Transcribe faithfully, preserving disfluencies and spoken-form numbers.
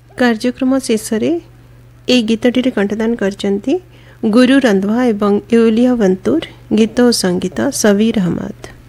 कार्यक्रम शेष ए गीतटी कंठदान करचंती गुरु रंधवा एवं यूलिया वंतूर, गीत और संगीत सबीर अहमद।